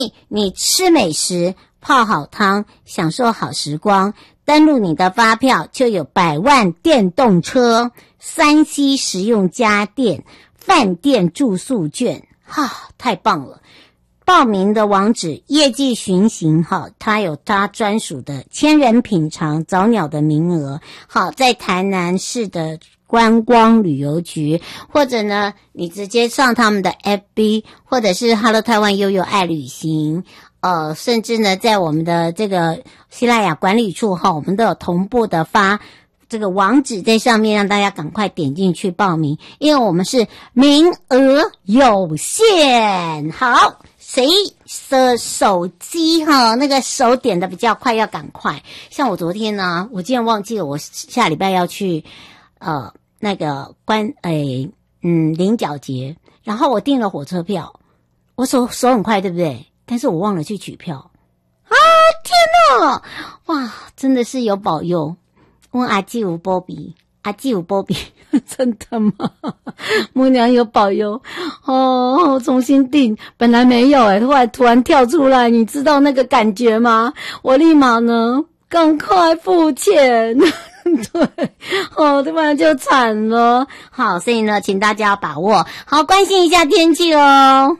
你吃美食，泡好汤，享受好时光，登录你的发票就有100万电动车、3C 实用家电、饭店住宿券，太棒了！报名的网址业绩巡行，它有它专属的千人品尝早鸟的名额，在台南市的观光旅游局，或者呢你直接上他们的 FB， 或者是 Hello 台湾悠悠爱旅行，甚至呢在我们的这个西拉雅管理处我们都有同步的发这个网址在上面，让大家赶快点进去报名，因为我们是名额有限。好，谁的手机那个手点的比较快要赶快。像我昨天呢，我竟然忘记了我下礼拜要去那个菱角节，然后我订了火车票，我手很快对不对？但是我忘了去取票天哪，哇，真的是有保佑。问阿基有波比，真的吗？母娘有保佑我重新订，本来没有突然跳出来，你知道那个感觉吗？我立马呢赶快付钱对不然就惨了。好，所以呢请大家要把握好，关心一下天气哦。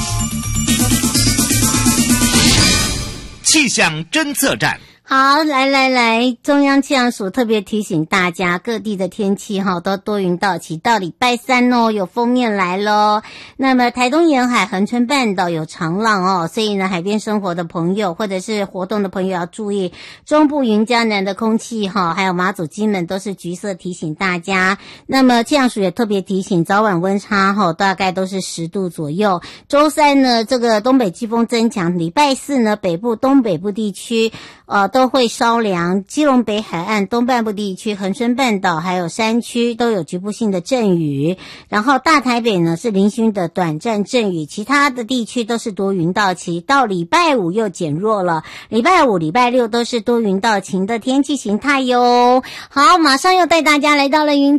气象侦测站， 好，来，中央气象署特别提醒大家，各地的天气都多云到晴，到礼拜三有锋面来咯。那么台东沿海恒春半岛有长浪所以呢海边生活的朋友或者是活动的朋友要注意，中部云嘉南的空气还有马祖金门都是橘色，提醒大家。那么气象署也特别提醒，早晚温差大概都是10度左右。周三呢这个东北季风增强，礼拜四呢北部东北部地区都会稍凉，基隆北海岸东半部地区、恒春半岛还有山区都有局部性的阵雨，然后大台北呢是零星的短暂阵雨，其他的地区都是多云到晴。到礼拜五又减弱了，礼拜五、礼拜六都是多云到晴的天气形态哟。好，马上又带大家来到了云